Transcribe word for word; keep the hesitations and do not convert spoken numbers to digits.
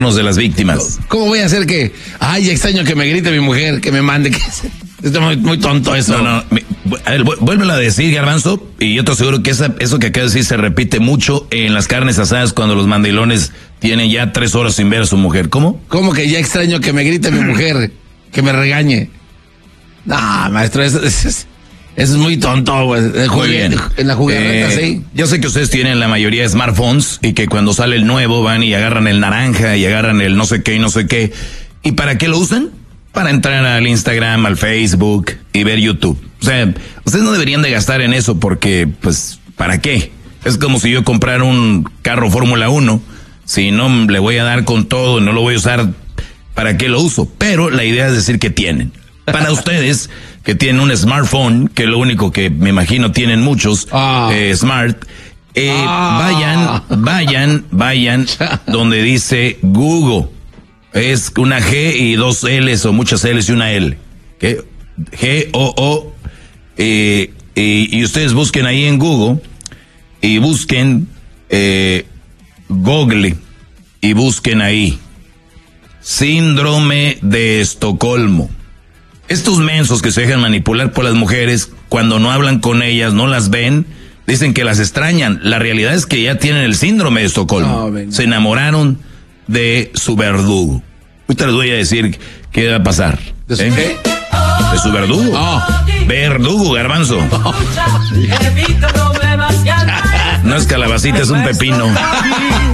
de las víctimas. ¿Cómo voy a hacer que, ay, extraño que me grite mi mujer, que me mande, que es muy, muy tonto eso? No, no, me, a ver, vuélvelo a decir, Garbanzo, y yo te aseguro que esa, eso que acabas de decir se repite mucho en las carnes asadas cuando los mandilones tienen ya tres horas sin ver a su mujer. ¿Cómo? ¿Cómo que ya extraño que me grite mi mujer, que me regañe? No, maestro, eso, eso, eso es muy tonto, güey. Muy bien. En la juguerreta, eh, sí. Yo sé que ustedes tienen la mayoría de smartphones y que cuando sale el nuevo van y agarran el naranja y agarran el no sé qué y no sé qué. ¿Y para qué lo usan? Para entrar al Instagram, al Facebook y ver YouTube. O sea, ustedes no deberían de gastar en eso porque, pues, ¿para qué? Es como si yo comprara un carro Fórmula uno. Si no le voy a dar con todo y no lo voy a usar, ¿para qué lo uso? Pero la idea es decir que tienen. Para ustedes que tienen un smartphone, que lo único que me imagino tienen muchos, ah. eh, smart, eh, ah. vayan, vayan, vayan donde dice Google. Es una G y dos L's o muchas L's y una L. ¿Qué? G O O. Eh, y, y ustedes busquen ahí en Google y busquen eh, Google y busquen ahí síndrome de Estocolmo. Estos mensos que se dejan manipular por las mujeres, cuando no hablan con ellas, no las ven, dicen que las extrañan. La realidad es que ya tienen el síndrome de Estocolmo. Oh, se enamoraron de su verdugo. Ahorita les voy a decir qué va a pasar. ¿De su ¿eh? qué? De su verdugo. Oh. Verdugo, Garbanzo. Oh. No es calabacita, es un pepino.